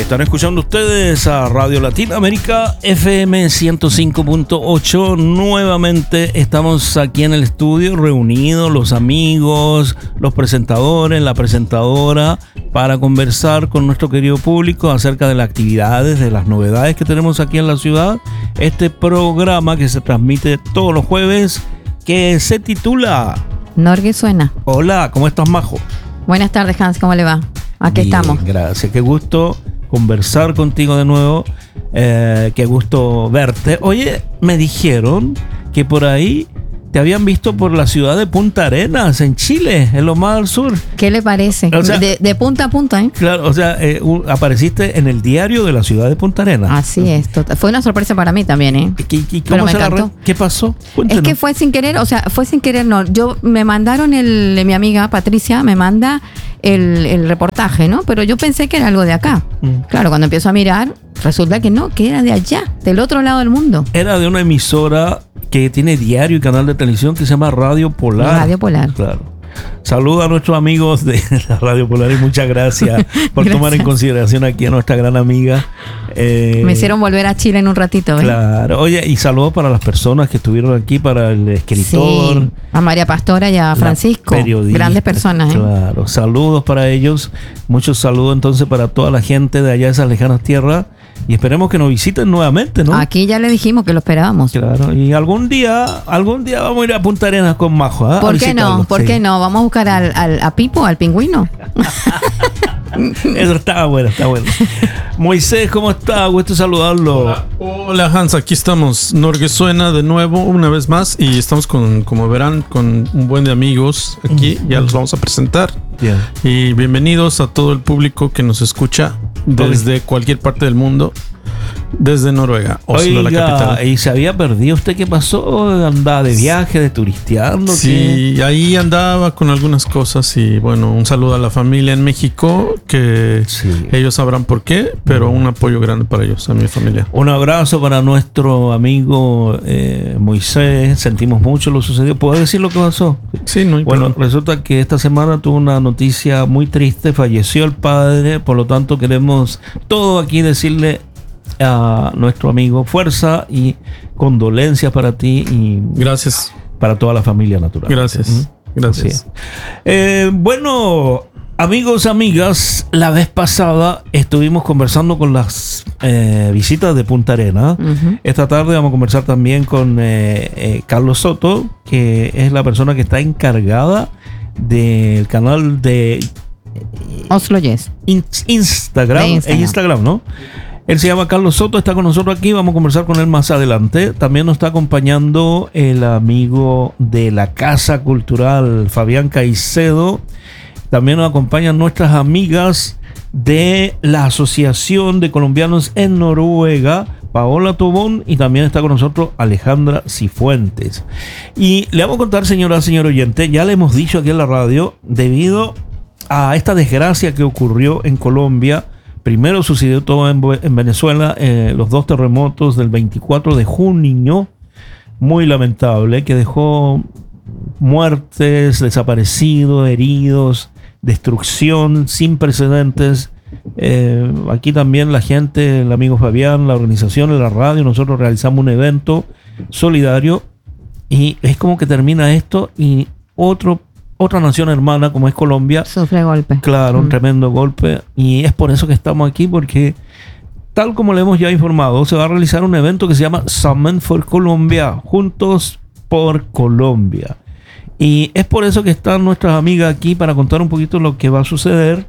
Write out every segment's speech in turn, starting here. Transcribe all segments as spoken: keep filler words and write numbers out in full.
Están escuchando ustedes a Radio Latinoamérica F M ciento cinco punto ocho. Nuevamente estamos aquí en el estudio reunidos los amigos, los presentadores, la presentadora, para conversar con nuestro querido público acerca de las actividades, de las novedades que tenemos aquí en la ciudad. Este programa que se transmite todos los jueves, que se titula Norge Suena. Hola, ¿cómo estás, Majo? Buenas tardes, Hans, ¿cómo le va? Aquí Bien, estamos. Gracias, qué gusto conversar contigo de nuevo, eh, qué gusto verte. Oye, me dijeron que por ahí te habían visto por la ciudad de Punta Arenas, en Chile, en lo más al sur. ¿Qué le parece? O sea, de, de punta a punta, ¿eh? Claro, o sea, eh, un, apareciste en el diario de la ciudad de Punta Arenas. Así es, total. Fue una sorpresa para mí también, ¿eh? ¿Y, y Pero cómo me se la encantó. re- ¿Qué pasó? Es Cuéntanos. que fue sin querer, o sea, fue sin querer, no. Yo me mandaron el, mi amiga Patricia me manda el, el reportaje, ¿no? Pero yo pensé que era algo de acá. Mm. Claro, cuando empiezo a mirar, resulta que no, que era de allá, del otro lado del mundo. Era de una emisora que tiene diario y canal de televisión que se llama Radio Polar. Radio Polar. Claro. Saludos a nuestros amigos de la Radio Polar y muchas gracias por Gracias. tomar en consideración aquí a nuestra gran amiga. Eh, Me hicieron volver a Chile en un ratito, ¿eh? Claro. Oye, y saludos para las personas que estuvieron aquí, para el escritor, Sí, a María Pastora y a Francisco, periodista. grandes personas, ¿eh? Claro, saludos para ellos. Muchos saludos entonces para toda la gente de allá de esas lejanas tierras. Y esperemos que nos visiten nuevamente, ¿no? Aquí ya le dijimos que lo esperábamos. Claro, y algún día, algún día vamos a ir a Punta Arenas con Majo, ¿eh? A ¿Por qué no? visitarlo. ¿Por Sí. qué no? Vamos a buscar al, al- a Pipo, al pingüino. Eso está bueno, está bueno. Moisés, ¿cómo está? Gusto saludarlo. Hola, hola, Hans, aquí estamos. Norge Suena de nuevo, una vez más, y estamos con, como verán, con un buen de amigos aquí, ya los vamos a presentar. Bien. Y bienvenidos a todo el público que nos escucha desde cualquier parte del mundo, desde Noruega, Oslo, la Oiga, capital. ¿y se había perdido usted? ¿Qué pasó? ¿Andaba de viaje, de turisteando? ¿Qué? Sí, ahí andaba con algunas cosas y bueno, un saludo a la familia en México, que Sí. ellos sabrán por qué, pero un apoyo grande para ellos, a mi familia. Un abrazo para nuestro amigo eh, Moisés. Sentimos mucho lo sucedido. ¿Puedo decir lo que pasó? Sí, no hay Bueno, problema. resulta que esta semana tuvo una noticia muy triste. Falleció el padre. Por lo tanto, queremos todo aquí decirle a nuestro amigo fuerza y condolencias para ti y Gracias, para toda la familia natural. gracias, gracias. Sí. Eh, bueno, amigos, amigas, la vez pasada estuvimos conversando con las eh, visitas de Punta Arenas. Ujú. Esta tarde vamos a conversar también con eh, eh, Carlos Soto, que es la persona que está encargada del canal de Oslo Yes. in- Instagram, De Instagram. en Instagram, ¿no? Él se llama Carlos Soto, está con nosotros aquí, vamos a conversar con él más adelante. También nos está acompañando el amigo de la Casa Cultural, Fabián Caicedo. También nos acompañan nuestras amigas de la Asociación de Colombianos en Noruega, Paola Tobón, y también está con nosotros Alejandra Cifuentes. Y le vamos a contar, señora, señor oyente, ya le hemos dicho aquí en la radio, debido a esta desgracia que ocurrió en Colombia. Primero sucedió todo en, en Venezuela, eh, los dos terremotos del veinticuatro de junio, muy lamentable, que dejó muertes, desaparecidos, heridos, destrucción sin precedentes. Eh, aquí también la gente, el amigo Fabián, la organización, la radio, nosotros realizamos un evento solidario y es como que termina esto y otro, otra nación hermana como es Colombia. Sufre golpe. Claro, un Mm. tremendo golpe. Y es por eso que estamos aquí, porque tal como le hemos ya informado, se va a realizar un evento que se llama Sammen for Colombia, Juntos por Colombia. Y es por eso que están nuestras amigas aquí para contar un poquito lo que va a suceder.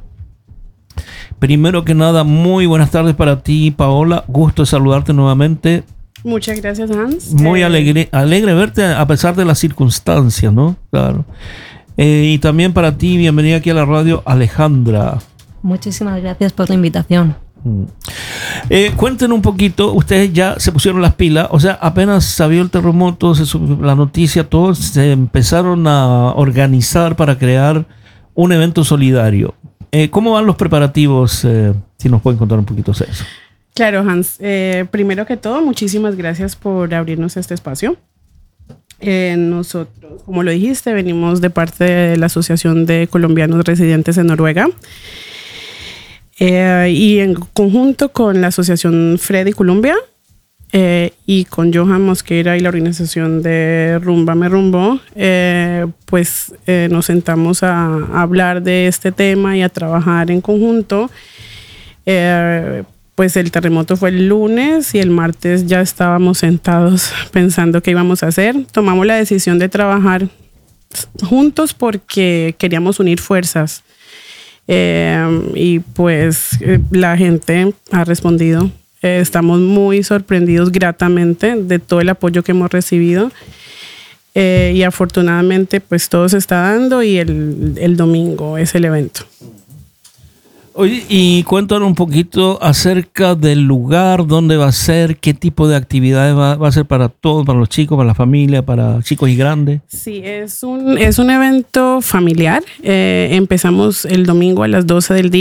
Primero que nada, muy buenas tardes para ti, Paola. Gusto de saludarte nuevamente. Muchas gracias, Hans. Muy Eh, alegre, alegre verte a pesar de las circunstancias, ¿no? Claro. Eh, y también para ti, bienvenida aquí a la radio, Alejandra. Muchísimas gracias por la invitación. Mm. Eh, cuéntenos un poquito, ustedes ya se pusieron las pilas, o sea, apenas salió el terremoto, se subió la noticia, todos se empezaron a organizar para crear un evento solidario. Eh, ¿Cómo van los preparativos? Eh, si nos pueden contar un poquito de eso. Claro, Hans. Eh, primero que todo, muchísimas gracias por abrirnos este espacio. Eh, nosotros, como lo dijiste, venimos de parte de la Asociación de Colombianos Residentes en Noruega. Eh, y en conjunto con la Asociación Freddy Columbia eh, y con Johan Mosquera y la organización de Rumba Me Rumbo, eh, pues eh, nos sentamos a, a hablar de este tema y a trabajar en conjunto. Eh, pues el terremoto fue el lunes y el martes ya estábamos sentados pensando qué íbamos a hacer. Tomamos la decisión de trabajar juntos porque queríamos unir fuerzas. Eh, y pues eh, la gente ha respondido. Eh, estamos muy sorprendidos gratamente de todo el apoyo que hemos recibido. Eh, y afortunadamente pues todo se está dando y el, el domingo es el evento. Oye, y cuéntanos un poquito acerca del lugar, dónde va a ser, qué tipo de actividades va, va a ser para todos, para los chicos, para la familia, para chicos y grandes. Sí, es un, es un evento familiar. Eh, empezamos el domingo a las doce del día.